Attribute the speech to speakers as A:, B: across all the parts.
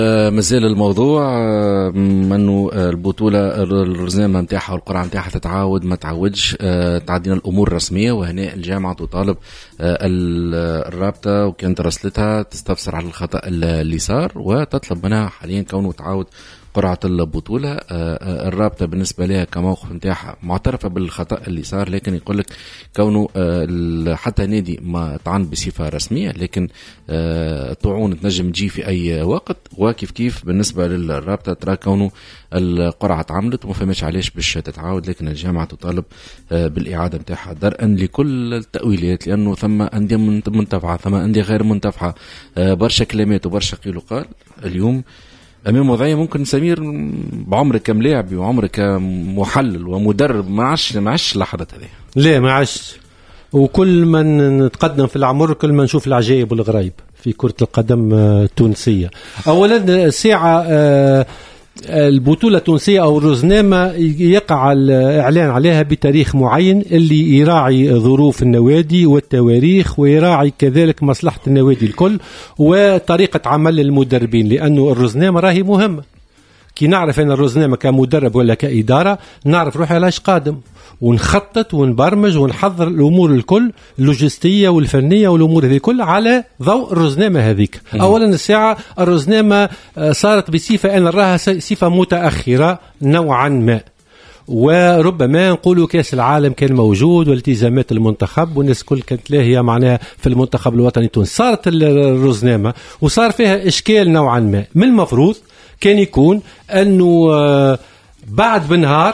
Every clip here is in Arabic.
A: مازال الموضوع انه البطوله الرزنامه نتاعها والقرعه نتاعها تتعاود ما تعودش. تعدينا الامور الرسميه، وهنا الجامعه تطالب الرابطه وكانت رسلتها تستفسر على الخطا اللي صار وتطلب منها حاليا كونه تعاود قرعة البطولة. الرابطة بالنسبة لها كموقف نتاعها معترفة بالخطأ اللي صار، لكن يقول لك كونه حتى نادي ما طعن بصفة رسمية، لكن الطعون تنجم تجي في أي وقت. وكيف كيف بالنسبة للرابطة ترى كونه القرعة تعملت وما فهمش علاش باش تتعاود، لكن الجامعة تطالب بالإعادة نتاعها درءا لكل التأويلات، لأنه ثم أندية منتفعة ثم أندية غير منتفعة. برشا كلمات وبرشا قيل وقال اليوم أمام وضعية ممكن سمير بعمرك كملاعب وعمرك محلل ومدرب ما عادش اللحظات هذه.
B: لا ما عادش، وكل ما نتقدم في العمر كل ما نشوف العجائب والغرايب في كرة القدم التونسية. أولا ساعة البطولة التونسية أو الرزنامة يقع الإعلان عليها بتاريخ معين اللي يراعي ظروف النوادي والتواريخ ويراعي كذلك مصلحة النوادي الكل وطريقة عمل المدربين، لأنه الرزنامة راهي مهمة. كي نعرف أن الرزنامة كمدرب ولا كإدارة نعرف روحي علاش قادم ونخطط ونبرمج ونحضر الأمور الكل اللوجستية والفنية والأمور هذه كل على ضوء الرزنامة هذيك. أولا الساعة الرزنامة صارت بصفة أن نراها صفة متأخرة نوعا ما، وربما نقولوا كاس العالم كان موجود والتزامات المنتخب والناس كل كانت لاهية معناها في المنتخب الوطني التونسي. صارت الرزنامة وصار فيها إشكال نوعا ما. من المفروض كان يكون أنه بعد بنهار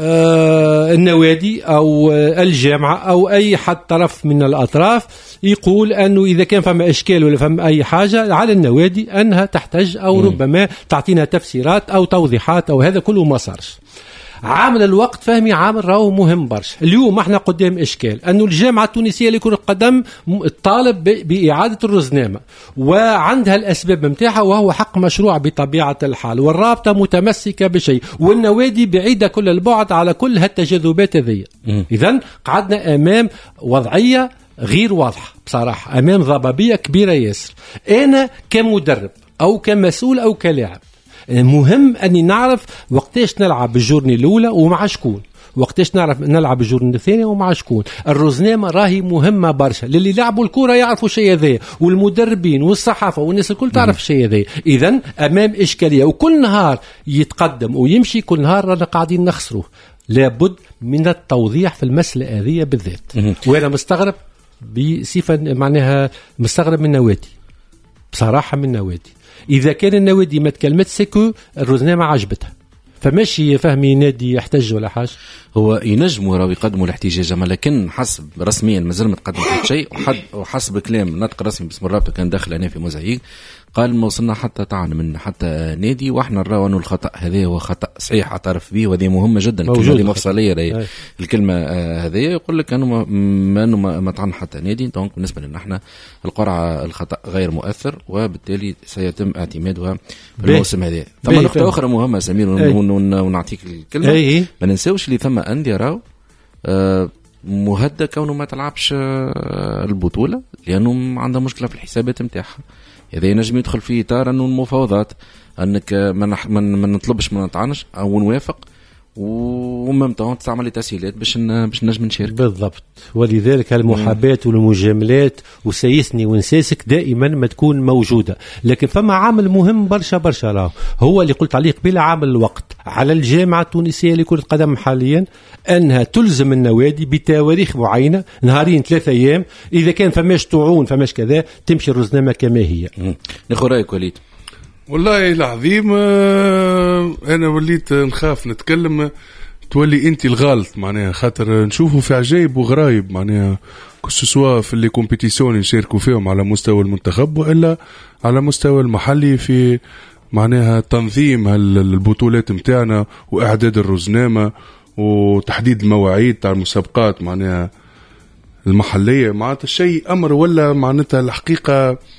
B: النوادي أو الجامعة أو أي حد طرف من الأطراف يقول أنه إذا كان فما إشكال ولا فما أي حاجة على النوادي أنها تحتاج أو ربما تعطينا تفسيرات أو توضيحات أو هذا كله ما صارش. عامل الوقت فهمي عامل راهو مهم برشا. اليوم احنا قدام اشكال انه الجامعه التونسيه لكرة القدم طالب باعاده الرزنامه وعندها الاسباب نتاعها وهو حق مشروع بطبيعه الحال، والرابطه متمسكه بشيء والنوادي بعيده كل البعد على كل هالتجاذبات هذه. اذا قعدنا امام وضعيه غير واضحه بصراحه، امام ضبابيه كبيره ياسر. انا كمدرب او كمسؤول او كلاعب مهم أني نعرف وقتاش نلعب بالجورني الأولى ومع شكون، وقتاش نعرف نلعب الجورني الثانية ومع شكون. الرزنامة راهي مهمة برشا للي لعبوا الكرة يعرفوا شيء هذا، والمدربين والصحافة والناس الكل تعرف شيء هذا. إذن أمام إشكالية وكل نهار يتقدم ويمشي كل نهار رانا قاعدين نخسره. لابد من التوضيح في المسألة هذه بالذات. وأنا مستغرب بصفة معناها مستغرب من نوادي بصراحة، من نوادي إذا كان النوادي ما تكلمت سيكو الرزنامة عجبتها، فماشي فهمي نادي يحتج ولا حاجة.
A: هو ينجموا راهو يقدموا الاحتجاج، لكن حسب رسميا مازال ما تقدم شيء. وحسب كلام ناطق رسمي باسم الرابطة كان داخل هنا في مزعيق قال ما وصلنا حتى طعن من حتى نادي، واحنا نراو انه الخطا هذا هو خطا صحيح اعترف به وهذه مهمه جدا. الكلمه هذه مفصليه الكلمه هذه يقول لك انه ما طعن حتى نادي. دونك بالنسبه لنا احنا القرعه الخطا غير مؤثر وبالتالي سيتم اعتمادها في الموسم هذا. ثم نقطه اخرى مهمه سمير ونعطيك الكلمه. ما ننساوش اللي ثم انديه راو مهدد كونه ما تلعبش البطوله لانه عندها مشكله في الحسابات نتاعها. هذا ينجم يدخل في إطار أنه المفاوضات أنك ما نطلبش ما نطعنش أو نوافق وممتع تستعمل تسهيلات باش نجم نشارك
B: بالضبط. ولذلك المحابات والمجاملات وسيسني ونساسك دائما ما تكون موجودة. لكن فما عامل مهم برشا هو اللي قلت عليه قبل، عامل الوقت. على الجامعة التونسية لكرة القدم حاليا أنها تلزم النوادي بتواريخ معينة، نهارين 3 أيام، إذا كان فماش طعون فماش كذا تمشي الرزنامة كما هي.
A: ناخذ رأيك وليد.
C: والله العظيم أنا وليت نخاف نتكلم تولي أنت الغلط معناها، خاطر نشوفوا في عجائب وغرايب معناها كسوا في اللي كومبيتيسيون نشاركوا فيهم على مستوى المنتخب وإلا على مستوى المحلي في معناها تنظيم البطولات متاعنا وإعداد الرزنامة وتحديد المواعيد تاع المسابقات معناها المحلية. معناتها الشيء أمر ولا معناتها الحقيقة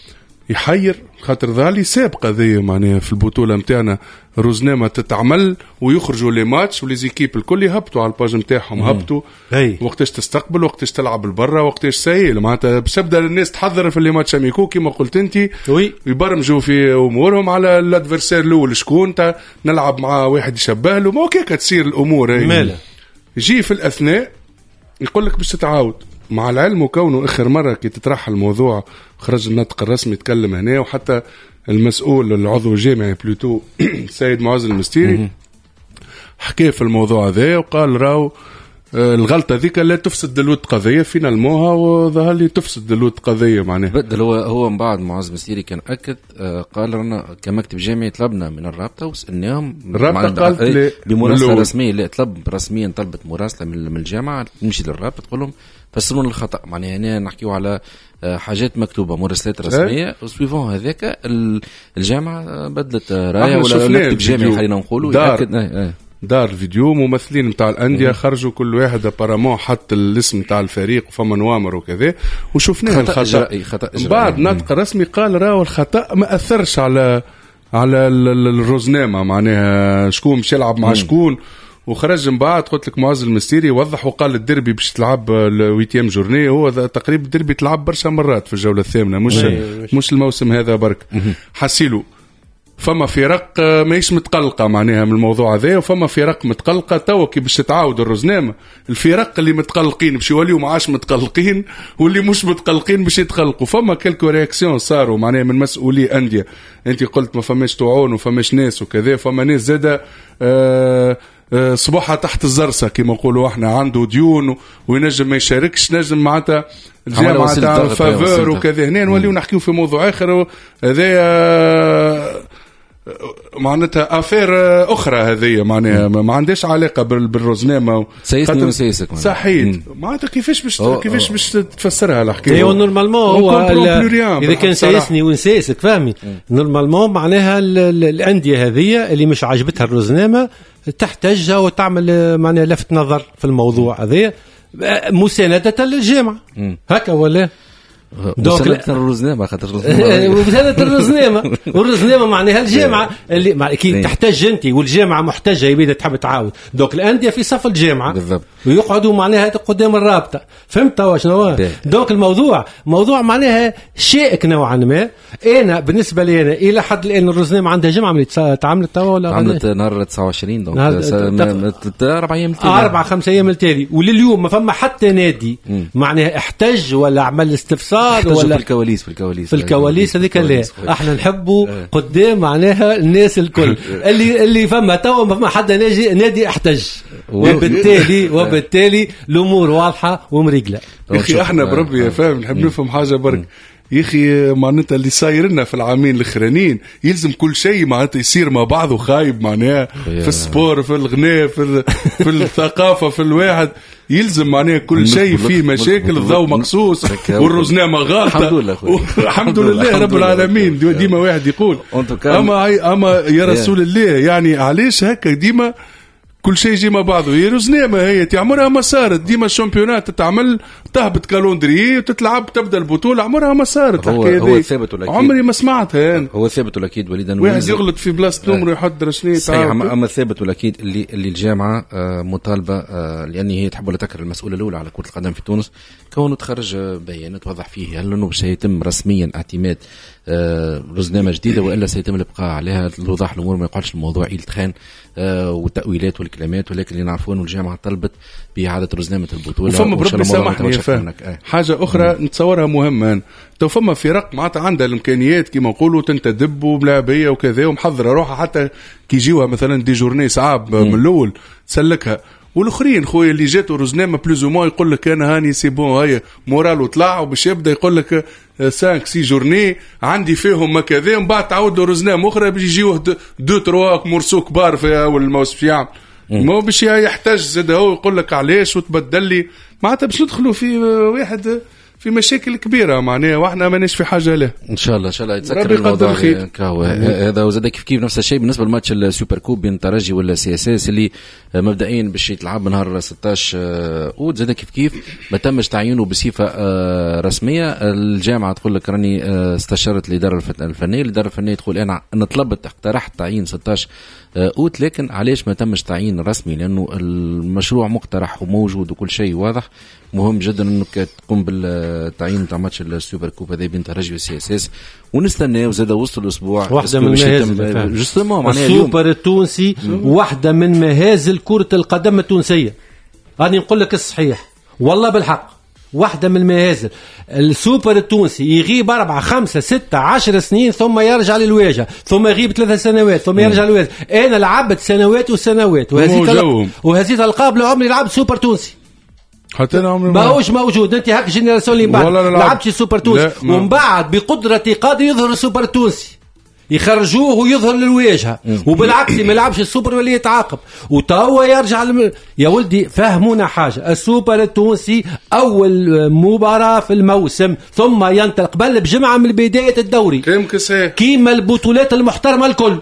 C: يحير خاطر ذالي سابقه ذي معناها في البطوله نتاعنا روزنامه تتعمل ويخرجوا لي ماتش ولي زيكيب الكل يهبطوا على الباج نتاعهم هبطوا وقتاش تستقبل وقتاش تلعب البرا وقتاش سهل معناتها باش تبدا الناس تحضر في لي ماتش اميكو كيما قلت انت يبرمجوا في امورهم على الادفيرسير الاول شكون نلعب مع واحد يشبه له ما هكاك تصير الامور هي يجي في الاثناء يقول لك باش تتعاود مع العلم وكونه اخر مره كي تطرح الموضوع خرج النطق الرسمي يتكلم هنا وحتى المسؤول العضو الجامعي بلوتو السيد معز المستيري حكى في الموضوع هذا وقال راو الغلطه ذيك لا تفسد الود قضيه فينا الموها وظهر لي تفسد الود قضيه معناها
A: بدل هو من بعد معز المستيري كان اكد قال رانا كمكتب جامعي طلبنا من الرابطه وسالناهم
C: الرابطه قالت
A: بمراسله رسميه لا طلب رسميا طلبت مراسله من الجامعه تمشي للرابطه تقول لهم فسروا الخطا معناها هنا نحكيو على حاجات مكتوبه مراسلات رسميه وسويفون هذاك الجامعه بدلت رايه ولا مكتب جامعي خلينا نقولوا
C: دار فيديو ممثلين نتاع الانديه خرجوا كل واحد ابارامون حط الاسم نتاع الفريق وفما نوامر وكذا وشفناه الخطا بعد نطق رسمي قال راهو الخطا ما اثرش على الروزنامه معناها شكون مش يلعب مع شكون وخرج من بعد قلت لك معز المستيري وضح وقال الديربي باش تلعب الويتيام جورني هو تقريبا الديربي تلعب برشا مرات في الجوله الثامنه مش الموسم هذا برك حسيلو فما فرق ماهيش متقلقه معناها من الموضوع هذا وفما فرق متقلقه توا كي باش تعاود الرزنامه الفرق اللي متقلقين باش يوليو معاش متقلقين واللي مش متقلقين باش يتقلقوا فما كلكو رياكسيون صاروا معناها من مسؤولي انديه انت قلت ما فماش تعاون وفماش ناس وكذا فما ناس زاده صباحها تحت الزرسه كما نقولوا احنا عنده ديون وينجم ما يشاركش نجم معناتها الجامعه تاع فافور وكذا هنا نوليو نحكيو في موضوع اخر هذا معناتها افير اخرى هذه معناها ما عندهاش علاقه بالروزنامه
A: سيسني وسيسك
C: صحيح معناتها كيفاش باش تفسرها الحكايه
B: ايوه نورمالمون هو اذا كان سيسني ونسيسك فهمي نورمالمون معناها الانديه هذه اللي مش عجبتها الروزنامه تحتاج وتعمل معناها لفت نظر في الموضوع مسانده للجامعه هكا ولا
A: مسألة الرزنامة خاطر
B: الرزنامة والرزنامة معناها الجامعة اللي كي تحتاج أنت والجامعة محتاجة يبيد تحب تعاود دوك الأندية في صف الجامعة
A: بالضبط
B: ويقعدوا معناها قدام الرابطة فهمت توا شنو دوك الموضوع موضوع شائك نوعا ما أنا بالنسبة لي أنا إلى حد الآن الرزنامة عندها جامعة من تعملت توا ولا
A: عملت نهار 29 دونك 4 أيام
B: 4-5 أيام التالي ولليوم ما فما حتى نادي معناها احتج ولا عمل استفسار ولا
A: في الكواليس
B: هذيك اللي احنا نحبوا قدام معناها الناس الكل اللي فما توا ما فما حد نادي احتج وبالتالي الامور واضحه ومريقله
C: يا اخي احنا بربي فاهم نحب نفهم حاجه برك يا اخي معناتها اللي صاير لنا في العامين الاخرانيين يلزم كل شيء معناتها يصير مع بعضه خايب معناها في السبور في الغناء في الثقافه في الواحد يلزم معناها كل شيء فيه مشاكل الضوء مقصوص والرزنامه غالطه الحمد لله رب العالمين ديما واحد يقول اما يا رسول الله يعني علاش هكا ديما كل شيء يجي مع بعضه هي رزنامه هي عمرها ما صارت ديما الشامبيونات تتعمل تهبط كالندري وتتلعب تبدا البطوله عمرها ما صارت
A: هو ثابت ولا
C: عمري ما سمعتها يعني.
A: هو ثابت ولا اكيد وليد
C: واحد يغلط في بلاصه نمره يحضر شنو
A: صحيح اما ثابت ولا اكيد اللي الجامعه مطالبه لان هي تحب ولا تكرر المسؤوله الاولى على كره القدم في تونس كونه تخرج بيان توضح فيه هل انه سيتم رسميا اعتماد رزنامه جديده والا سيتم الابقاء عليها لوضح الامور ما يقعدش الموضوع يلتخان والتاويلات والكلمات ولكن اللي نعرفون الجامعه طلبت باعاده رزنامه البطوله
C: وفما بربي سامحني حاجه اخرى نتصورها مهمه تو فما فرق معناتها عندها الامكانيات كما نقولوا تنتدب وملاعبيه وكذا ومحضره روحها حتى كي يجيوها مثلا دي جورني صعاب من الاول تسلكها والاخرين خويا اللي جاتو رزنامه بلوز او يقول لك انا هاني سي بون هاي مورال وطلع وباش يبدا يقول لك 5 6 جورني عندي فيهم ما كذا ومن بعد تعاودوا رزنامه اخرى باش يجيوه 2 3 مرسو كبار في اول الموسم باش يعمل مو باش يحتاج زاد هو يقول لك علاش وتبدل لي معناتها باش ندخلوا في واحد في مشاكل كبيره معناها، واحنا ماناش في حاجه له.
A: ان شاء الله يتسكر الموضوع هذا. وزاد كيف نفس الشيء بالنسبه لماتش السوبر كوب بين الترجي ولا سي اس اس اللي مبدئيا باش يتلعب نهار 16 اوت، زاد كيف ما تمش تعيينه بصفه رسميه. الجامعه تقول لك راني استشرت الاداره الفنيه، الاداره الفنيه تقول انا طلبت اقترحت تعيين 16 اوت، لكن علاش ما تمش تعيين رسمي؟ لانه المشروع مقترح وموجود وكل شيء واضح. مهم جدا انك تقوم بالتعيين تاع ماتش السوبر كوب هذا بين ترجي والسي اس اس، ونستناه وزاد وسط الاسبوع
B: واحده من مهازل
A: جوستومون معناها
B: السوبر التونسي، واحده من مهازل كره القدم التونسيه. راني نقول لك الصحيح والله بالحق، واحدة من المهازل. السوبر التونسي يغيب 4 5 6 10 سنين ثم يرجع للواجهة، ثم يغيب 3 سنوات ثم يرجع للواجهة. أنا لعبت سنوات وسنوات وهزيت ألقاب لعمري لعبت سوبر تونسي،
C: حتى انا عمري
B: ماهوش موجود. انت هاك جينيراسيون اللي بعد لعبتش سوبر تونسي، ومن بعد بقدرة قادر يظهر السوبر التونسي يخرجوه ويظهر للواجهة، وبالعكس ما يلعبش السوبر ولا يتعاقب وتوا يرجع يا ولدي فهمونا حاجة. السوبر التونسي أول مباراة في الموسم ثم ينطلق قبل بجمعة من بداية الدوري كيما البطولات المحترمة الكل.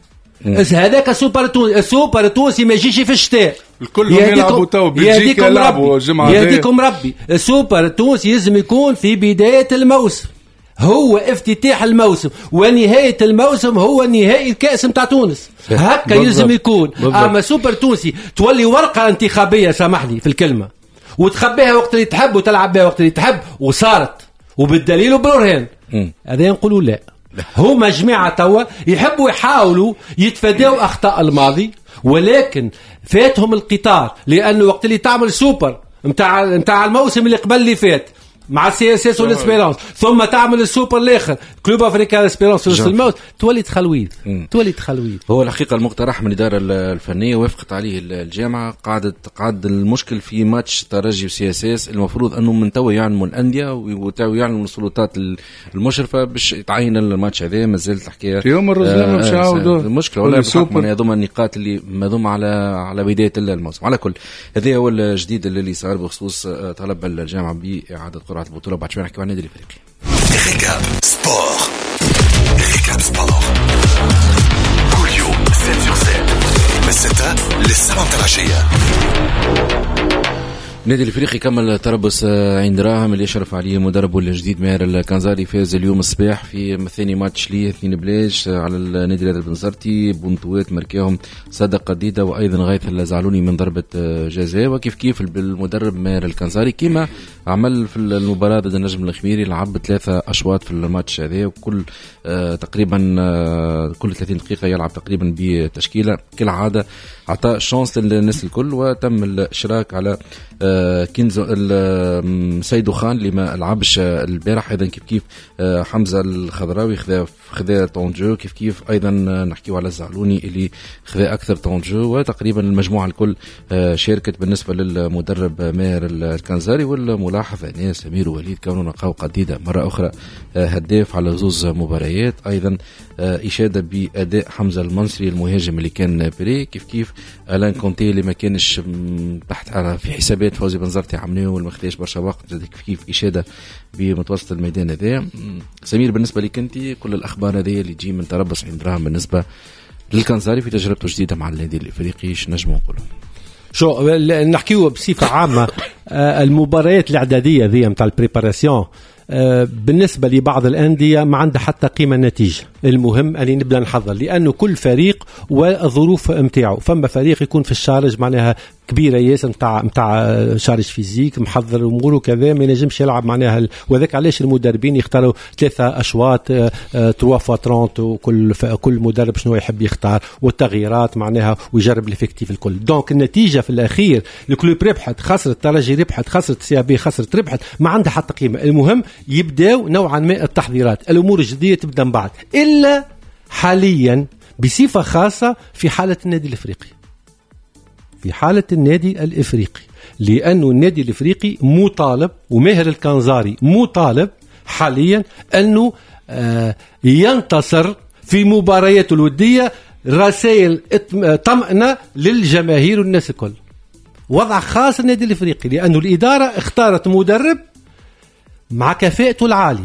B: هذاك السوبر التونسي ما يجيش في الشتاء،
C: الكل يلعبوا تو بلجيكا يلعبوا جمعة.
B: يهديكم ربي، السوبر التونسي لازم يكون في بداية الموسم، هو افتتاح الموسم ونهاية الموسم هو نهاية الكأس متاع تونس. هكا يلزم يكون. أما سوبر تونسي تولي ورقة انتخابية سامحني في الكلمة، وتخبيها وقت اللي تحب وتلعب بها وقت اللي تحب، وصارت وبالدليل وبالبرهان. هذا نقولوا لا. هما جماعة توا يحبوا يحاولوا يتفادوا أخطاء الماضي، ولكن فاتهم القطار، لأنه وقت اللي تعمل سوبر متاع الموسم اللي قبل اللي فات مع السي اس اس والاسبيرانس، ثم تعمل السوبر الاخر كلوب افريكا الاسبيرانس في الموت، تولي تخلويد. هو
A: الحقيقه المقترح من الاداره الفنيه وافقت عليه الجامعه. قعد المشكل في ماتش ترجي وسي اس اس، المفروض انه من تو يعلموا الانديه ويعلموا السلطات المشرفه باش يتعين الماتش هذا. ما زالت الحكايه
C: في يوم الرجل مش عاودوا
A: المشكله ولا بحكم هذوما النقاط اللي مذوم على بدايه الموسم. على كل هذا هو الجديد اللي صار بخصوص طلب الجامعه باعاده قرعه البطوله. بعد شوي نحكي عن النادي الافريقي.
D: ريكاب سبور كل يوم 7/7 من 6 ل7 العشية.
A: النادي الافريقي كمل تربص عين دراهم اللي يشرف عليه مدربه الجديد ماهر الكنزاري. فاز اليوم الصباح في ثاني ماتش ليه 2 بلاش على النادي الهلال البنزرتي بونتوات مركاهم صدق قديده وايضا غايث الزعلوني من ضربه جزاء. وكيف بالمدرب ماهر الكنزاري كما عمل في المباراه ضد النجم الخميري، لعب 3 اشواط في الماتش هذا، وكل تقريبا كل 30 دقيقه يلعب تقريبا بتشكيله كالعاده. عطاء شانس للناس الكل، وتم الاشراك على كنزو سيدو خان اللي ما لعبش البارح، ايضا كيف حمزه الخضراوي خذا طونجو، كيف ايضا نحكيو على الزعلوني اللي خذا اكثر طونجو. وتقريبا المجموعه الكل شاركت بالنسبه للمدرب ماهر الكنزاري. والملاحظه ان سمير وليد كانوا نلقاو قديده مره اخرى هداف على 2 مباريات. ايضا اشاده باداء حمزه المنصري المهاجم اللي كان بري، كيف الان كونتي اللي ما كانش تحت في حسابات فوزي بنزرتي عملوه واللي ما خداش برشا وقت، كيف اشاده بمتوسط الميدان هذا. سمير بالنسبه لك انت كل الاخبار هذه اللي تجي من تربص عين دراهم بالنسبه للكنزاري في تجربته الجديده مع النادي الافريقي، ايش نجموا نقولوا؟
B: شو نحكيو بصفه عامه المباريات الاعداديه ذي نتاع البريباراسيون بالنسبة لبعض الأندية ما عنده حتى قيمة نتيجة. المهم أن نبدأ نحضر، لأنه كل فريق والظروف متاعه. فما فريق يكون في الشارج معناها كبيرة ياسر متاع شارج فيزيك محضر أموره كذا، ما ينجمش يلعب معناها وذاك علاش المدربين يختاروا 3 أشواط 3x30 وكل مدرب شنو يحب يختار والتغييرات معناها ويجرب الافكتيف الكل. دونك النتيجة في الأخير الكلوب ربحت خسرت، ترجي ربحت خسرت، سي بي خسرت ربحت، ما عندها حتى قيمة. المهم يبداو نوعا ما التحضيرات، الأمور الجديدة تبدأ من بعد، إلا حاليا بصفة خاصة في حالة النادي الإفريقي. في حالة النادي الإفريقي لأنه النادي الإفريقي مطالب وماهر الكنزاري مطالب حاليا أنه ينتصر في مباريات الودية. رسائل طمأنة للجماهير والناس الكل. وضع خاص النادي الإفريقي لأنه الإدارة اختارت مدرب مع كفاءته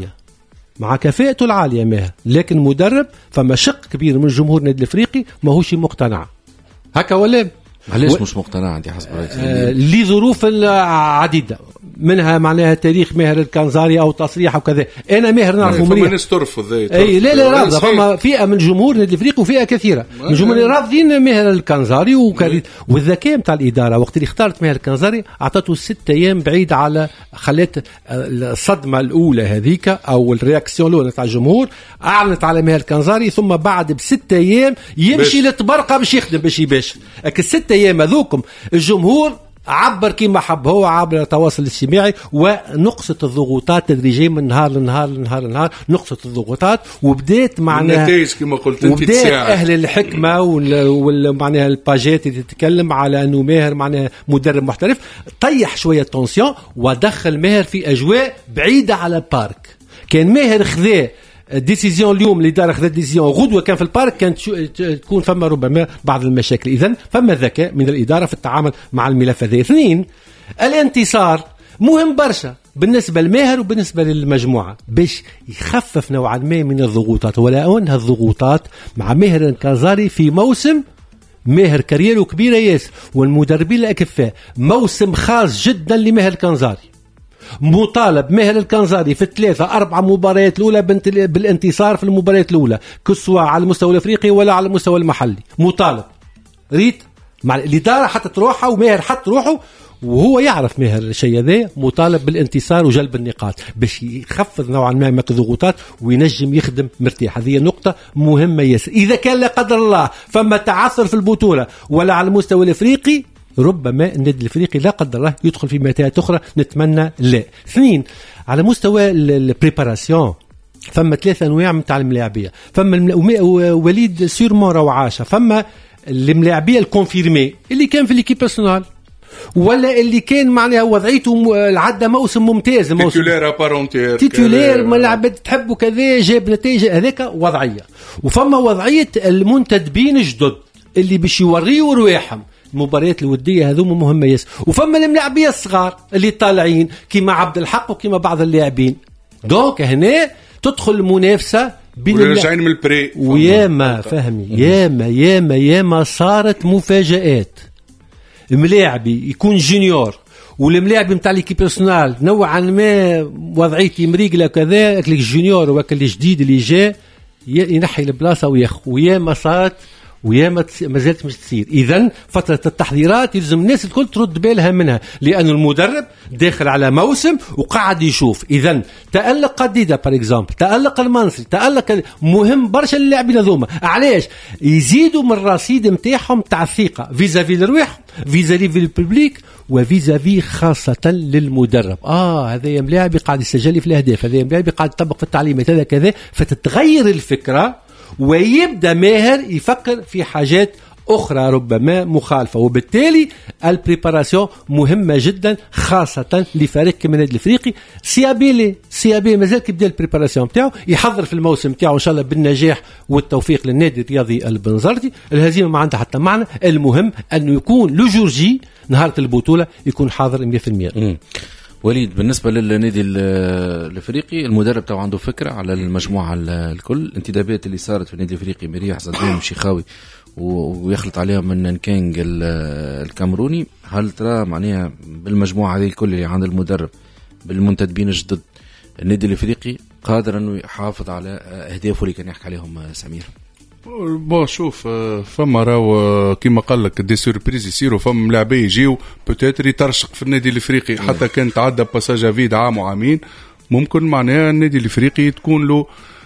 B: العالية ماهر، لكن مدرب فما شق كبير من الجمهور النادي الافريقي ماهوش مقتنع هكا ولا
A: علاش مش مقتنع عندي حسب رأيي؟
B: لظروف عديدة، منها معناها تاريخ ماهر الكنزاري او تصريح وكذا. انا ماهر نعرفه
C: مليح، فما ناس ترفض.
B: اي لا رافضه، فما فئه من جمهور النادي الافريقي وفئه كثيره من الجمهور رافضين ماهر الكنزاري والذكاء نتاع الاداره وقت اللي اختارت ماهر الكنزاري اعطته 6 ايام بعيد على خلات الصدمه الاولى هذيك او الرياكسيون الاولى نتاع الجمهور، اعلنت على ماهر الكنزاري ثم بعد ب6 ايام يمشي لتبرقه باش يخدم باش يباشر. ال6 ايام هذوكم الجمهور عبر كما حب هو عبر التواصل الاجتماعي، ونقصت الضغوطات تدريجيا من نهار لنهار نقصت الضغوطات، وبدات معناها
C: النتائج كما قلت انت
B: وبدات اهل الحكمه ومعناها الباجات اللي تتكلم على انه ماهر معناها مدرب محترف، طيح شويه تونسيون ودخل ماهر في اجواء بعيده على البارك. كان ماهر خذاه ديسيزيون اليوم اللي دار خذ ديسيزيون غدوه كان في البارك كانت تكون فما ربما بعض المشاكل. اذا فما ذكاء من الاداره في التعامل مع الملف هذا. 2 الانتصار مهم برشا بالنسبه لماهر وبالنسبه للمجموعه باش يخفف نوعا ما من الضغوطات، ولا انها الضغوطات مع ماهر الكنزاري في موسم ماهر كاريره كبيره ياسر والمدربين الاكفاء، موسم خاص جدا لماهر الكنزاري. مطالب ماهر الكنزاري في 3-4 مباريات الأولى بالانتصار في المباريات الأولى، كسوا على المستوى الأفريقي ولا على المستوى المحلي. مطالب ريت مع الإدارة حتى تروحها وماهر حتى روحه، وهو يعرف ماهر الشيء ذا، مطالب بالانتصار وجلب النقاط باش يخفض نوعا ما الضغوطات وينجم يخدم مرتاح. هذه نقطة مهمة ياسر. إذا كان لا قدر الله فما تعثر في البطولة ولا على المستوى الأفريقي، ربما النادي الافريقي لا قدر الله يدخل في متاهات اخرى، نتمنى لا. 2 على مستوى البريباراسيون فما 3 انواع من تعليم اللاعبيه. فما وليد سيرمون روعاشه، فما الملاعبيه الكونفيرمي اللي كان في ليكيب بيرسونال ولا اللي كان معناها وضعيته العدة موسم ممتاز، تيتولير ما لعبت تحبه كذا جاب نتيجه، هذاك وضعيه. وفما وضعيه المنتدبين الجدد اللي باش يوريوا رواحهم. المباريات الوديه هذوما مهمه ياسر. وفما الملاعبيه الصغار اللي طالعين كيما عبد الحق وكيما بعض اللاعبين، دونك هنا تدخل المنافسه بين
C: راجعين من البري.
B: وياما فهمي ياما صارت مفاجآت. ملاعبي يكون جونيور والملاعب نتاع ليكيب بيرسونال نوعا ما وضعيتي مريقله كذا، الجونيور وكل الجديد اللي جاء ينحي البلاصه وياما صارت وياما ما زالت مش تصير. إذن فترة التحضيرات يلزم الناس الكل ترد بالها منها، لأن المدرب داخل على موسم وقاعد يشوف. إذن تألق قديدة بار اكزامبل، تألق المنصري، تألق مهم برشا للاعبين هذوما. علاش يزيدوا من الرصيد نتاعهم تاع الثقة فيزافي لرواحهم، فيزافي للببليك، وفيزافي خاصة للمدرب. هذا ملاعب قاعد يسجل في الأهداف، هذا ملاعب قاعد يطبق في التعليمات، هذا كذا. فتتغير الفكرة ويبدأ ماهر يفكر في حاجات أخرى ربما مخالفة، وبالتالي البريباراسيون مهمة جدا خاصة لفريق كما النادي الافريقي. سيابي مازال كيبدا البريباراسيون بتاعه، يحضر في الموسم بتاعه ان شاء الله بالنجاح والتوفيق للنادي الرياضي البنزرتي. الهزيمة ما عندها حتى معنى، المهم أنه يكون لجورجي نهار البطولة يكون حاضر 100%.
A: وليد، بالنسبة للنادي الافريقي المدرب تاعو عنده فكرة على المجموعة الكل. الانتدابات اللي صارت في النادي الافريقي مريح زدان وشيخاوي ويخلط عليهم من نكانج الكامروني، هل ترى معناها بالمجموعة هذه الكل اللي عند المدرب بالمنتدبين الجدد النادي الافريقي قادر انه يحافظ على اهدافه اللي كان يحكي عليهم سمير؟
C: شوف، فما راهو كيما قال لك دي سوربريز يصيروا، فما ملاعبيه يجيو بوتيتر يترشق في النادي الافريقي حتى كان تعدى باساج فيد عام وعامين، ممكن معناها النادي الافريقي تكون له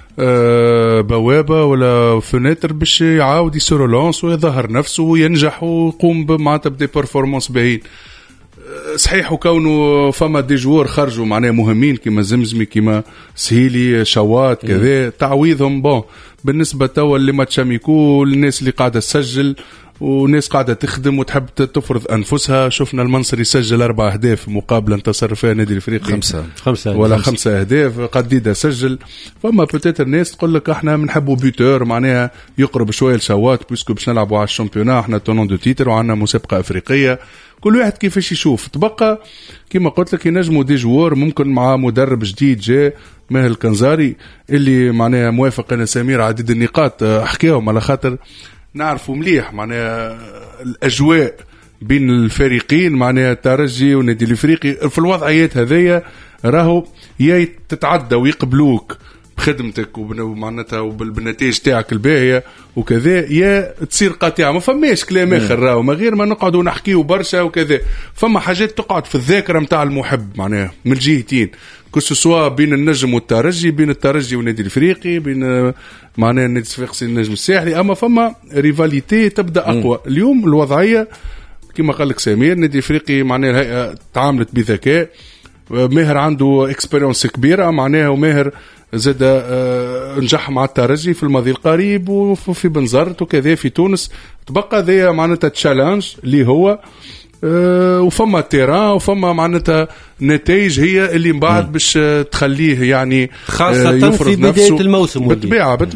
C: بوابه ولا فناتر باش يعاود يسير لونس ويظهر نفسه وينجح ويقوم معناتها بدي بيرفورمانس باهين. صحيح، وكونه فما دي جوار خرجوا معناها مهمين كيما زمزمي كيما سهيلي شوات كذا تعويضهم. بالنسبه توا اللي ماتشاميكو الناس اللي قاعده تسجل وناس قاعدة تخدم وتحب تفرض أنفسها. شفنا المنصري يسجل 4 أهداف مقابل انتصر فيها نادي الإفريقي 5 أهداف. قديدة سجل. فما بتاتر ناس تقول لك احنا بنحبوا بيوتور معناها يقرب شوية لشوات بيسكو باش نلعبوا على الشامبيونا احنا تونون دو تيتر وعندنا مسابقة أفريقية. كل واحد كيفاش يشوف. تبقى كما قلت لك ينجموا دي جوار ممكن مع مدرب جديد جاء ماهر الكنزاري اللي معناها موافق انا سمير عديد النقاط احكيهم على خاطر نعرفوا مليح معناها الاجواء بين الفريقين معناها الترجي والنادي الافريقي في الوضعيات هذيا راهو يا تتعدى ويقبلوك بخدمتك ومعناتها وبالنتائج تاعك الباهيه وكذا يا تصير قاطعه. ما فماش كلام اخر راهو ما غير ما نقعدوا نحكيوا برشا وكذا. فما حاجات تقعد في الذاكره نتاع المحب معناها من الجهتين كسوا بين النجم والترجي بين الترجي والنادي الافريقي بين معناها النادي الصفاقسي النجم الساحلي. اما فما ريفاليتي تبدا اقوى. اليوم الوضعيه كما قال لك سمير النادي الافريقي معناها الهيئه تعاملت بذكاء. ماهر عنده اكسبيرينس كبيره معناها وماهر زاد نجح مع الترجي في الماضي القريب وفي بنزرت وكذا في تونس. تبقى ذي معناتها تشالنج اللي هو وفما تيران وفما معناتها نتائج هي اللي من بعد باش تخليه يعني
B: خاصة في بداية الموسم
C: بالطبيعة